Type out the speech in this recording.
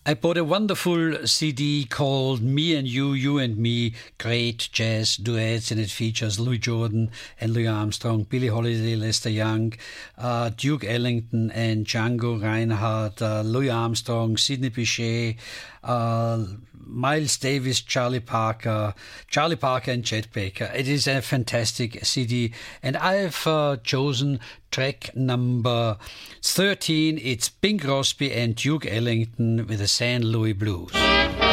I bought a wonderful CD called Me and You, You and Me, great jazz duets, and it features Louis Jordan and Louis Armstrong, Billie Holiday, Lester Young, Duke Ellington and Django Reinhardt, Louis Armstrong, Sidney Bechet, Miles Davis, Charlie Parker and Chet Baker. It is a fantastic CD, and I've chosen track number 13. It's Bing Crosby and Duke Ellington with the San Louis Blues.